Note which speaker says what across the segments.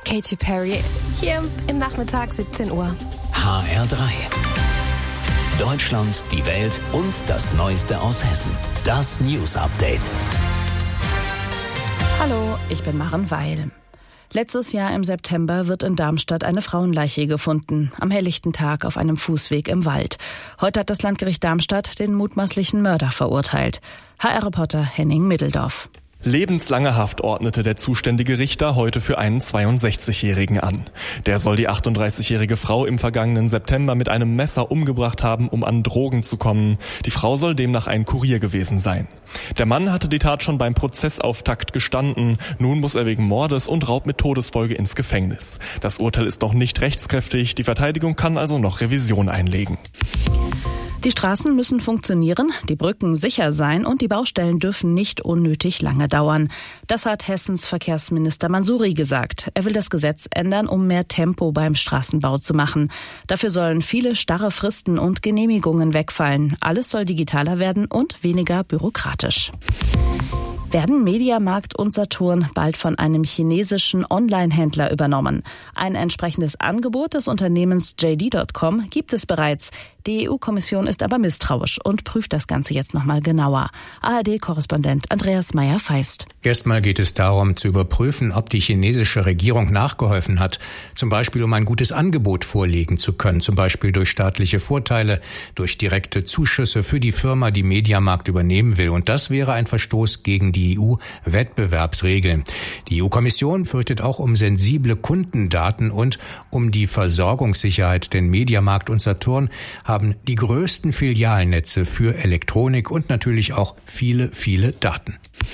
Speaker 1: Katy Perry. Hier im Nachmittag 17 Uhr.
Speaker 2: HR3. Deutschland, die Welt und das Neueste aus Hessen. Das News Update.
Speaker 3: Hallo, ich bin Maren Weil. Letztes Jahr im September wird in Darmstadt eine Frauenleiche gefunden, am helllichten Tag auf einem Fußweg im Wald. Heute hat das Landgericht Darmstadt den mutmaßlichen Mörder verurteilt. HR-Reporter Henning Middeldorf.
Speaker 4: Lebenslange Haft ordnete der zuständige Richter heute für einen 62-Jährigen an. Der soll die 38-jährige Frau im vergangenen September mit einem Messer umgebracht haben, um an Drogen zu kommen. Die Frau soll demnach ein Kurier gewesen sein. Der Mann hatte die Tat schon beim Prozessauftakt gestanden. Nun muss er wegen Mordes und Raub mit Todesfolge ins Gefängnis. Das Urteil ist noch nicht rechtskräftig. Die Verteidigung kann also noch Revision einlegen.
Speaker 3: Die Straßen müssen funktionieren, die Brücken sicher sein und die Baustellen dürfen nicht unnötig lange dauern. Das hat Hessens Verkehrsminister Mansouri gesagt. Er will das Gesetz ändern, um mehr Tempo beim Straßenbau zu machen. Dafür sollen viele starre Fristen und Genehmigungen wegfallen. Alles soll digitaler werden und weniger bürokratisch. Werden Mediamarkt und Saturn bald von einem chinesischen Online-Händler übernommen? Ein entsprechendes Angebot des Unternehmens JD.com gibt es bereits. Die EU-Kommission ist aber misstrauisch und prüft das Ganze jetzt nochmal genauer. ARD-Korrespondent Andreas Meyer-Feist.
Speaker 5: Erstmal geht es darum, zu überprüfen, ob die chinesische Regierung nachgeholfen hat. Zum Beispiel, um ein gutes Angebot vorlegen zu können. Zum Beispiel durch staatliche Vorteile, durch direkte Zuschüsse für die Firma, die Mediamarkt übernehmen will. Und das wäre ein Verstoß gegen die EU-Wettbewerbsregeln. Die EU-Kommission fürchtet auch um sensible Kundendaten und um die Versorgungssicherheit, denn Mediamarkt und Saturn haben die größten Filialnetze für Elektronik und natürlich auch viele, viele Daten.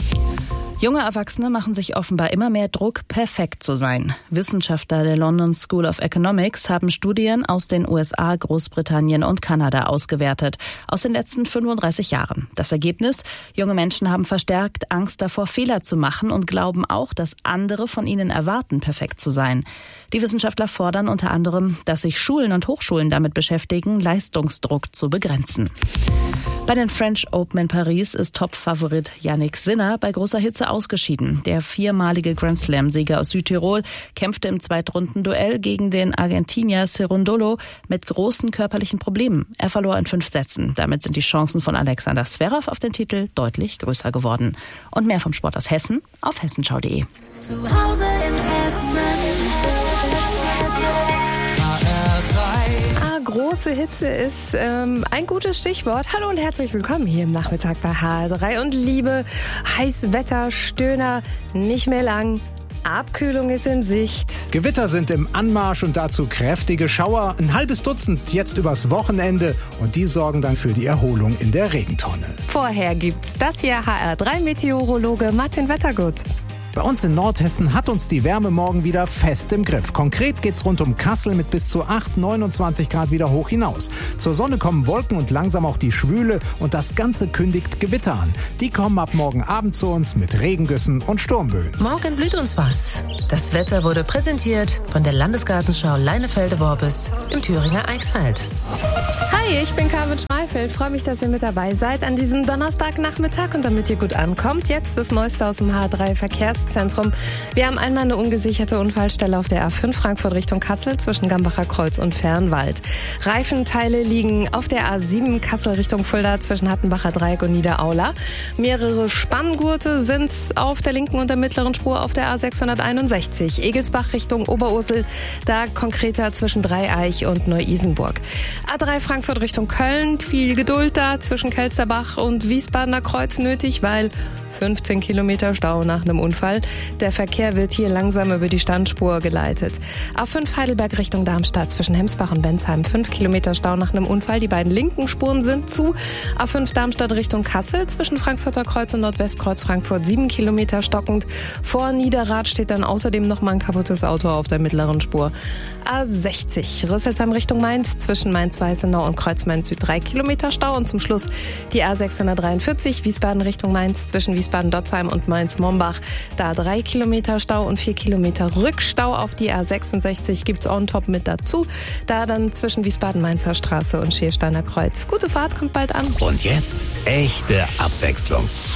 Speaker 3: Junge Erwachsene machen sich offenbar immer mehr Druck, perfekt zu sein. Wissenschaftler der London School of Economics haben Studien aus den USA, Großbritannien und Kanada ausgewertet, aus den letzten 35 Jahren. Das Ergebnis? Junge Menschen haben verstärkt Angst davor, Fehler zu machen und glauben auch, dass andere von ihnen erwarten, perfekt zu sein. Die Wissenschaftler fordern unter anderem, dass sich Schulen und Hochschulen damit beschäftigen, Leistungsdruck zu begrenzen. Bei den French Open in Paris ist Topfavorit Jannik Sinner bei großer Hitze ausgeschieden. Der viermalige Grand Slam-Sieger aus Südtirol kämpfte im Zweitrundenduell gegen den Argentinier Cerundolo mit großen körperlichen Problemen. Er verlor in 5 Sätzen. Damit sind die Chancen von Alexander Zverev auf den Titel deutlich größer geworden. Und mehr vom Sport aus Hessen auf hessenschau.de.
Speaker 6: Zu Hause in Hessen.
Speaker 1: Große Hitze ist ein gutes Stichwort. Hallo und herzlich willkommen hier im Nachmittag bei HR3. Und liebe Heißwetterstöhner, nicht mehr lang. Abkühlung ist in Sicht.
Speaker 7: Gewitter sind im Anmarsch und dazu kräftige Schauer. Ein halbes Dutzend jetzt übers Wochenende. Und die sorgen dann für die Erholung in der Regentonne.
Speaker 1: Vorher gibt's das hier HR3-Meteorologe Martin Wettergut.
Speaker 7: Bei uns in Nordhessen hat uns die Wärme morgen wieder fest im Griff. Konkret geht's rund um Kassel mit bis zu 29 Grad wieder hoch hinaus. Zur Sonne kommen Wolken und langsam auch die Schwüle und das Ganze kündigt Gewitter an. Die kommen ab morgen Abend zu uns mit Regengüssen und Sturmböen.
Speaker 8: Morgen blüht uns was. Das Wetter wurde präsentiert von der Landesgartenschau Leinefelde-Worbis im Thüringer Eichsfeld.
Speaker 1: Hi, ich bin Carmen Schreifeld. Freue mich, dass ihr mit dabei seid an diesem Donnerstagnachmittag. Und damit ihr gut ankommt, jetzt das Neueste aus dem H3-Verkehrszentrum. Wir haben einmal eine ungesicherte Unfallstelle auf der A5 Frankfurt Richtung Kassel zwischen Gambacher Kreuz und Fernwald. Reifenteile liegen auf der A7 Kassel Richtung Fulda zwischen Hattenbacher Dreieck und Niederaula. Mehrere Spanngurte sind auf der linken und der mittleren Spur auf der A661. Egelsbach Richtung Oberursel, da konkreter zwischen Dreieich und Neu-Isenburg. A3 Frankfurt Richtung Köln, viel Geduld da zwischen Kelsterbach und Wiesbadener Kreuz nötig, weil 15 Kilometer Stau nach einem Unfall. Der Verkehr wird hier langsam über die Standspur geleitet. A5 Heidelberg Richtung Darmstadt zwischen Hemsbach und Bensheim 5 Kilometer Stau nach einem Unfall. Die beiden linken Spuren sind zu. A5 Darmstadt Richtung Kassel zwischen Frankfurter Kreuz und Nordwestkreuz Frankfurt 7 Kilometer stockend. Vor Niederrad steht dann außerdem noch mal ein kaputtes Auto auf der mittleren Spur. A60 Rüsselsheim Richtung Mainz zwischen Mainz-Weißenau und Kreuz-Mainz Süd 3 Kilometer Stau. Und zum Schluss die A643 Wiesbaden Richtung Mainz zwischen Wiesbaden-Dotzheim und Mainz-Mombach. Da 3 Kilometer Stau und 4 Kilometer Rückstau. Auf die A66 gibt's on top mit dazu. Da dann zwischen Wiesbaden-Mainzer Straße und Schiersteiner Kreuz. Gute Fahrt, kommt bald an.
Speaker 2: Und jetzt echte Abwechslung.